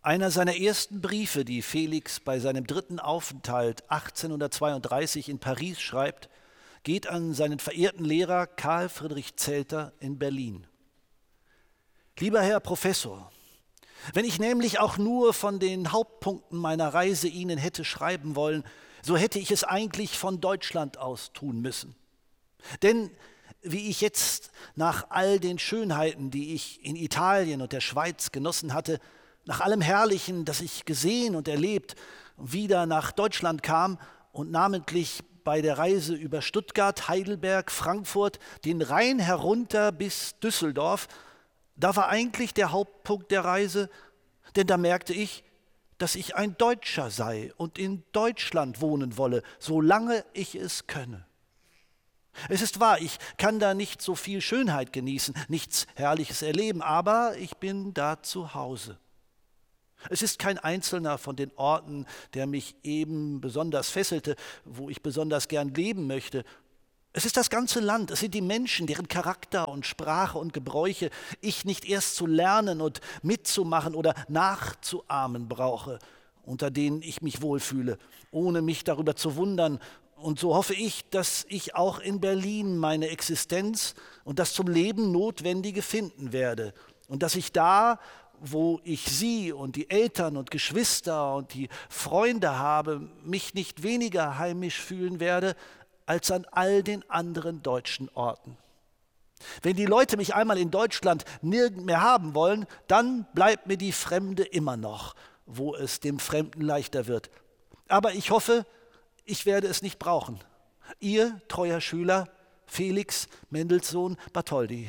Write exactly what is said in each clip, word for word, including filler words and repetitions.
Einer seiner ersten Briefe, die Felix bei seinem dritten Aufenthalt achtzehnhundertzweiunddreißig in Paris schreibt, geht an seinen verehrten Lehrer Karl Friedrich Zelter in Berlin. Lieber Herr Professor, wenn ich nämlich auch nur von den Hauptpunkten meiner Reise Ihnen hätte schreiben wollen, so hätte ich es eigentlich von Deutschland aus tun müssen. Denn wie ich jetzt nach all den Schönheiten, die ich in Italien und der Schweiz genossen hatte, nach allem Herrlichen, das ich gesehen und erlebt, wieder nach Deutschland kam und namentlich bei der Reise über Stuttgart, Heidelberg, Frankfurt, den Rhein herunter bis Düsseldorf, da war eigentlich der Hauptpunkt der Reise, denn da merkte ich, dass ich ein Deutscher sei und in Deutschland wohnen wolle, solange ich es könne. Es ist wahr, ich kann da nicht so viel Schönheit genießen, nichts Herrliches erleben, aber ich bin da zu Hause. Es ist kein einzelner von den Orten, der mich eben besonders fesselte, wo ich besonders gern leben möchte. Es ist das ganze Land, es sind die Menschen, deren Charakter und Sprache und Gebräuche ich nicht erst zu lernen und mitzumachen oder nachzuahmen brauche, unter denen ich mich wohlfühle, ohne mich darüber zu wundern. Und so hoffe ich, dass ich auch in Berlin meine Existenz und das zum Leben Notwendige finden werde und dass ich da, wo ich Sie und die Eltern und Geschwister und die Freunde habe, mich nicht weniger heimisch fühlen werde als an all den anderen deutschen Orten. Wenn die Leute mich einmal in Deutschland nirgend mehr haben wollen, dann bleibt mir die Fremde immer noch, wo es dem Fremden leichter wird. Aber ich hoffe, ich werde es nicht brauchen. Ihr treuer Schüler, Felix Mendelssohn Bartholdy.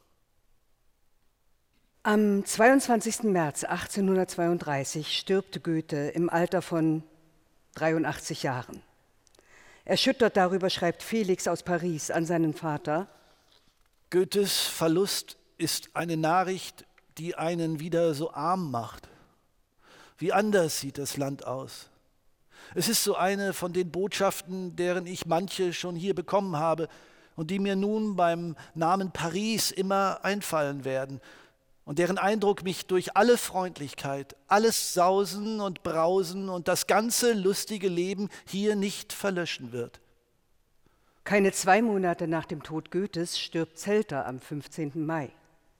Am zweiundzwanzigsten März achtzehnhundertzweiunddreißig stirbt Goethe im Alter von dreiundachtzig Jahren. Erschüttert darüber schreibt Felix aus Paris an seinen Vater: Goethes Verlust ist eine Nachricht, die einen wieder so arm macht. Wie anders sieht das Land aus. Es ist so eine von den Botschaften, deren ich manche schon hier bekommen habe und die mir nun beim Namen Paris immer einfallen werden und deren Eindruck mich durch alle Freundlichkeit, alles Sausen und Brausen und das ganze lustige Leben hier nicht verlöschen wird. Keine zwei Monate nach dem Tod Goethes stirbt Zelter am fünfzehnten Mai.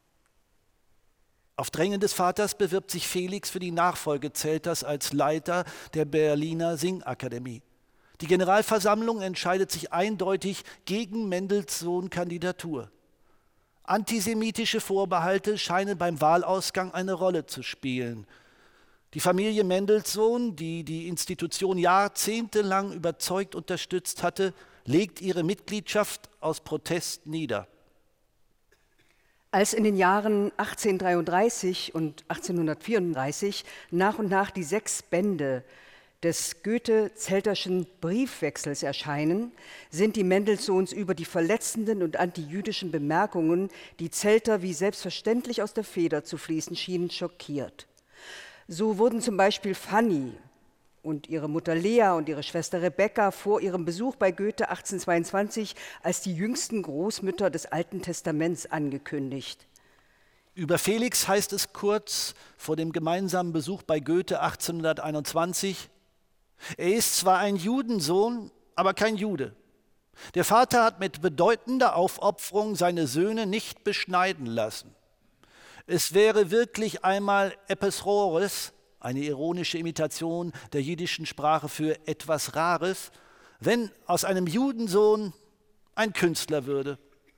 Auf Drängen des Vaters bewirbt sich Felix für die Nachfolge Zelters als Leiter der Berliner Singakademie. Die Generalversammlung entscheidet sich eindeutig gegen Mendelssohn Kandidatur. Antisemitische Vorbehalte scheinen beim Wahlausgang eine Rolle zu spielen. Die Familie Mendelssohn, die die Institution jahrzehntelang überzeugt unterstützt hatte, legt ihre Mitgliedschaft aus Protest nieder. Als in den Jahren achtzehnhundertdreiunddreißig und achtzehnhundertvierunddreißig nach und nach die sechs Bände des Goethe-Zelterschen Briefwechsels erscheinen, sind die Mendelssohns über die verletzenden und antijüdischen Bemerkungen, die Zelter wie selbstverständlich aus der Feder zu fließen schienen, schockiert. So wurden zum Beispiel Fanny und ihre Mutter Lea und ihre Schwester Rebecca vor ihrem Besuch bei Goethe achtzehnhundertzweiundzwanzig als die jüngsten Großmütter des Alten Testaments angekündigt. Über Felix heißt es kurz vor dem gemeinsamen Besuch bei Goethe achtzehnhunderteinundzwanzig: Er ist zwar ein Judensohn, aber kein Jude. Der Vater hat mit bedeutender Aufopferung seine Söhne nicht beschneiden lassen. Es wäre wirklich einmal epes Rores, eine ironische Imitation der jiddischen Sprache für etwas Rares, wenn aus einem Judensohn ein Künstler würde.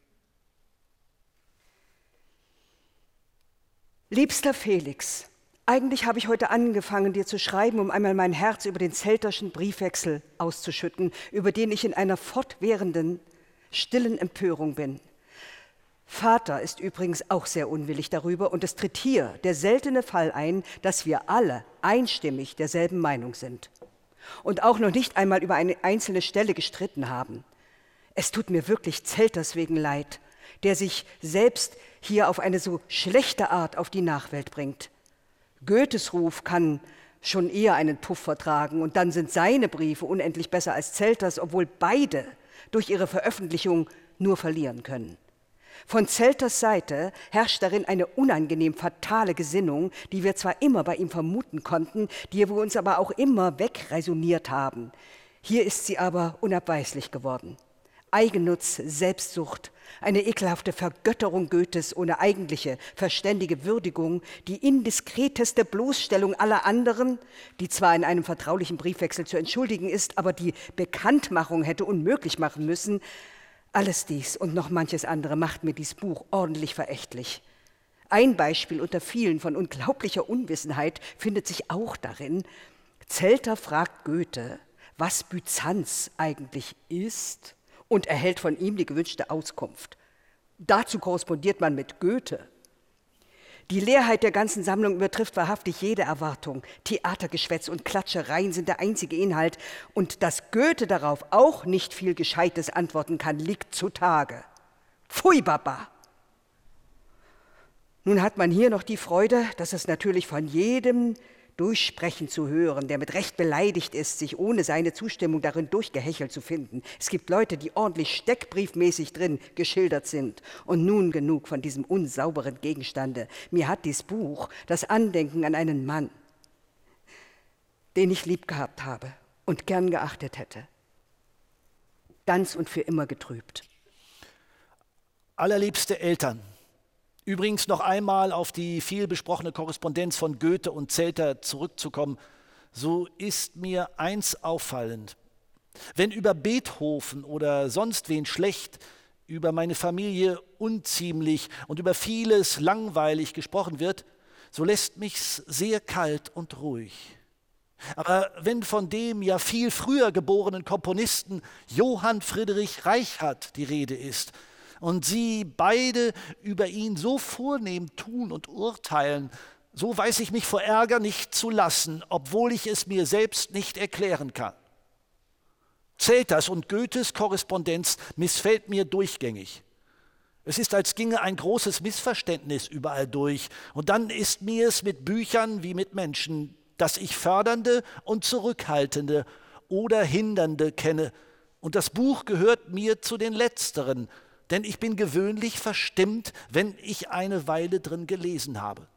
Liebster Felix, eigentlich habe ich heute angefangen, dir zu schreiben, um einmal mein Herz über den Zelterschen Briefwechsel auszuschütten, über den ich in einer fortwährenden, stillen Empörung bin. Vater ist übrigens auch sehr unwillig darüber und es tritt hier der seltene Fall ein, dass wir alle einstimmig derselben Meinung sind und auch noch nicht einmal über eine einzelne Stelle gestritten haben. Es tut mir wirklich Zelters wegen leid, der sich selbst hier auf eine so schlechte Art auf die Nachwelt bringt. Goethes Ruf kann schon eher einen Puff vertragen und dann sind seine Briefe unendlich besser als Zelters, obwohl beide durch ihre Veröffentlichung nur verlieren können. Von Zelters Seite herrscht darin eine unangenehm fatale Gesinnung, die wir zwar immer bei ihm vermuten konnten, die wir uns aber auch immer wegräsoniert haben. Hier ist sie aber unabweislich geworden. Eigennutz, Selbstsucht, eine ekelhafte Vergötterung Goethes ohne eigentliche, verständige Würdigung, die indiskreteste Bloßstellung aller anderen, die zwar in einem vertraulichen Briefwechsel zu entschuldigen ist, aber die Bekanntmachung hätte unmöglich machen müssen. Alles dies und noch manches andere macht mir dies Buch ordentlich verächtlich. Ein Beispiel unter vielen von unglaublicher Unwissenheit findet sich auch darin. Zelter fragt Goethe, was Byzanz eigentlich ist, und erhält von ihm die gewünschte Auskunft. Dazu korrespondiert man mit Goethe. Die Leerheit der ganzen Sammlung übertrifft wahrhaftig jede Erwartung. Theatergeschwätz und Klatschereien sind der einzige Inhalt. Und dass Goethe darauf auch nicht viel Gescheites antworten kann, liegt zutage. Pfui, Baba! Nun hat man hier noch die Freude, dass es natürlich von jedem durchsprechen zu hören, der mit Recht beleidigt ist, sich ohne seine Zustimmung darin durchgehechelt zu finden. Es gibt Leute, die ordentlich steckbriefmäßig drin geschildert sind. Und nun genug von diesem unsauberen Gegenstande. Mir hat dies Buch das Andenken an einen Mann, den ich lieb gehabt habe und gern geachtet hätte, ganz und für immer getrübt. Allerliebste Eltern, übrigens noch einmal auf die viel besprochene Korrespondenz von Goethe und Zelter zurückzukommen, so ist mir eins auffallend. Wenn über Beethoven oder sonst wen schlecht, über meine Familie unziemlich und über vieles langweilig gesprochen wird, so lässt mich's sehr kalt und ruhig. Aber wenn von dem ja viel früher geborenen Komponisten Johann Friedrich Reichardt die Rede ist, und sie beide über ihn so vornehm tun und urteilen, so weiß ich mich vor Ärger nicht zu lassen, obwohl ich es mir selbst nicht erklären kann. Zelters und Goethes Korrespondenz missfällt mir durchgängig. Es ist, als ginge ein großes Missverständnis überall durch. Und dann ist mir es mit Büchern wie mit Menschen, dass ich fördernde und zurückhaltende oder hindernde kenne. Und das Buch gehört mir zu den Letzteren, denn ich bin gewöhnlich verstimmt, wenn ich eine Weile drin gelesen habe.